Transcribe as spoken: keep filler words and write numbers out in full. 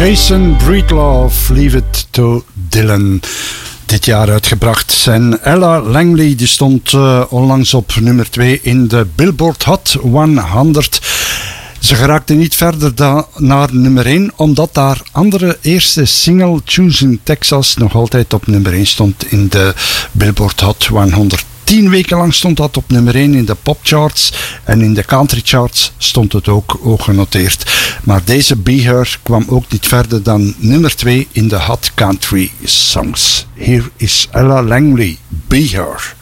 Jason Breedlove, Leave It to Dylan. Dit jaar uitgebracht. En Ella Langley die stond uh, onlangs op nummer twee in de Billboard Hot honderd. Ze geraakte niet verder dan naar nummer één, omdat haar andere eerste single, Choosing Texas, nog altijd op nummer één stond in de Billboard Hot honderd. Tien weken lang stond dat op nummer één in de popcharts en in de country charts stond het ook hoog genoteerd. Maar deze Be Her kwam ook niet verder dan nummer twee in de Hot Country Songs. Hier is Ella Langley, Be Her.